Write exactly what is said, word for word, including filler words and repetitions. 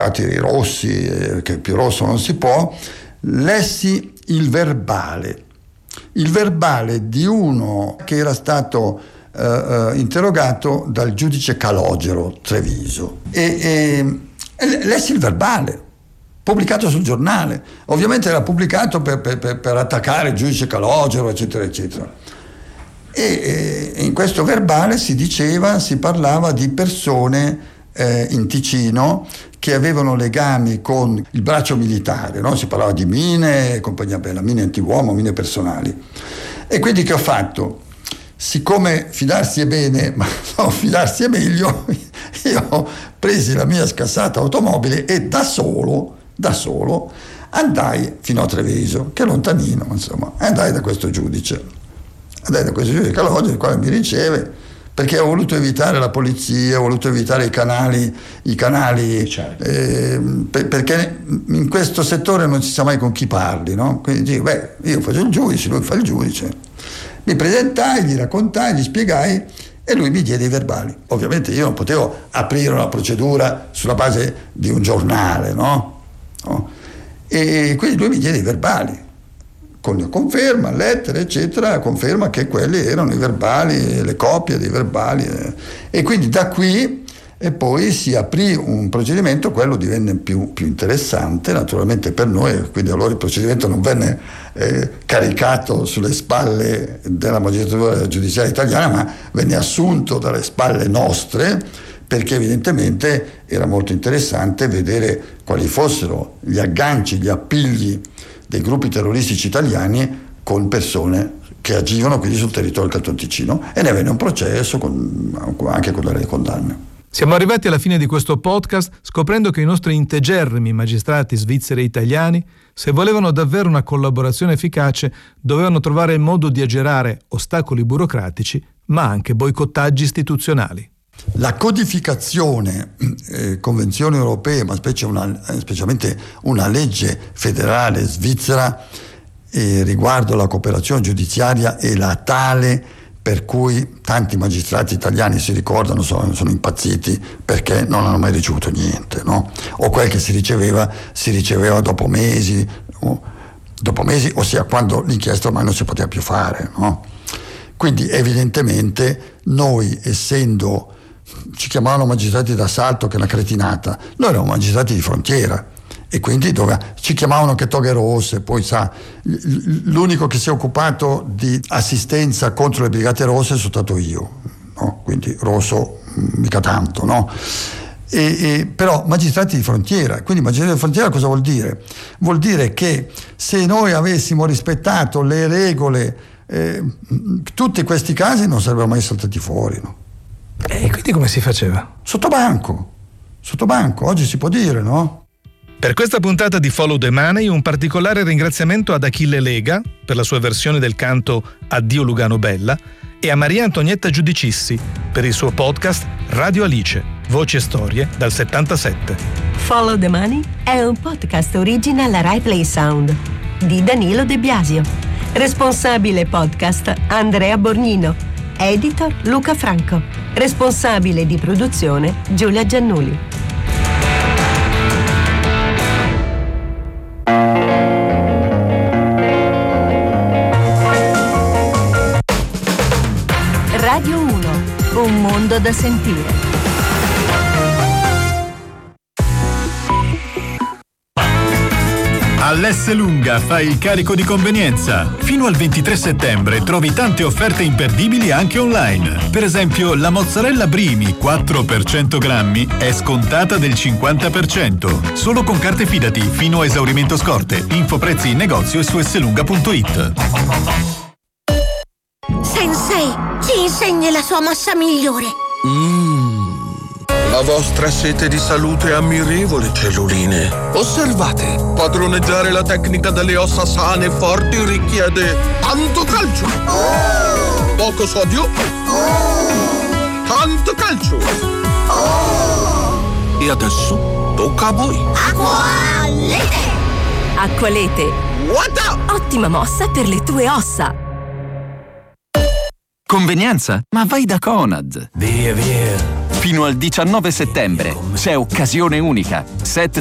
i rossi, eh, che più rosso non si può, lessi il verbale, il verbale di uno che era stato eh, eh, interrogato dal giudice Calogero Treviso e, e, e lessi il verbale pubblicato sul giornale. Ovviamente era pubblicato per, per, per attaccare il giudice Calogero, eccetera eccetera, e, e in questo verbale si diceva, si parlava di persone eh, in Ticino che avevano legami con il braccio militare, no? Si parlava di mine, compagnia bella, mine antiuomo, mine personali. E quindi che ho fatto? Siccome fidarsi è bene, ma no, fidarsi è meglio, io ho preso la mia scassata automobile e da solo, da solo, andai fino a Treviso, che è lontanino, insomma, e andai da questo giudice. Andai da questo giudice Calogero, il quale mi riceve, perché ho voluto evitare la polizia, ho voluto evitare i canali, i canali certo. eh, per, perché in questo settore non si sa mai con chi parli, no? Quindi dico, beh, io faccio il giudice, lui fa il giudice. Mi presentai, gli raccontai, gli spiegai e lui mi diede i verbali. Ovviamente io non potevo aprire una procedura sulla base di un giornale, no? no? E quindi lui mi diede i verbali, con la conferma, lettere, eccetera, conferma che quelli erano i verbali, le copie dei verbali. E quindi da qui e poi si aprì un procedimento, quello divenne più, più interessante naturalmente per noi, quindi allora il procedimento non venne eh, caricato sulle spalle della magistratura giudiziaria italiana, ma venne assunto dalle spalle nostre, perché evidentemente era molto interessante vedere quali fossero gli agganci, gli appigli dei gruppi terroristici italiani con persone che agivano quindi sul territorio del Canton Ticino, e ne venne un processo con, anche con delle condanne. Siamo arrivati alla fine di questo podcast scoprendo che i nostri integerrimi magistrati svizzeri e italiani, se volevano davvero una collaborazione efficace, dovevano trovare il modo di aggirare ostacoli burocratici, ma anche boicottaggi istituzionali. La codificazione, eh, convenzioni europee, ma specie una, specialmente una legge federale svizzera eh, riguardo la cooperazione giudiziaria è la tale per cui tanti magistrati italiani si ricordano, sono, sono impazziti perché non hanno mai ricevuto niente, no? O quel che si riceveva si riceveva dopo mesi, o, dopo mesi, ossia quando l'inchiesta ormai non si poteva più fare, no? Quindi evidentemente noi, essendo, ci chiamavano magistrati d'assalto, che è una cretinata, noi eravamo magistrati di frontiera, e quindi dove ci chiamavano che toghe rosse. Poi sa, l'unico che si è occupato di assistenza contro le brigate rosse sono stato io, no? Quindi rosso mica tanto, no? E, e, però magistrati di frontiera, quindi magistrati di frontiera cosa vuol dire? Vuol dire che se noi avessimo rispettato le regole, eh, tutti questi casi non sarebbero mai saltati fuori, no? E quindi come si faceva? Sotto banco, sotto banco, oggi si può dire, no? Per questa puntata di Follow the Money un particolare ringraziamento ad Achille Lega per la sua versione del canto Addio Lugano Bella e a Maria Antonietta Giudicissi per il suo podcast Radio Alice, Voci e Storie dal settantasette. Follow the Money è un podcast original Rai Play Sound di Danilo De Biasio. Responsabile podcast Andrea Borgnino. Editor Luca Franco. Responsabile di produzione Giulia Giannuli. Radio uno, un mondo da sentire. All'Esselunga fai il carico di convenienza. Fino al ventitré settembre trovi tante offerte imperdibili anche online. Per esempio, la mozzarella Brimi quattro per cento grammi è scontata del cinquanta per cento. Solo con carte Fidati fino a esaurimento scorte. Info prezzi in negozio e su esselunga punto it. Sensei, ci insegni la sua mossa migliore. Mmm, la vostra sete di salute è ammirevole, celluline. Osservate, padroneggiare la tecnica delle ossa sane e forti richiede tanto calcio, oh! Poco sodio, oh! Tanto calcio, oh! E adesso tocca a voi. Acqualete! Acqualete, What up? ottima mossa per le tue ossa. Convenienza? Ma vai da Conad! Via, via. Fino al diciannove settembre c'è occasione unica. Set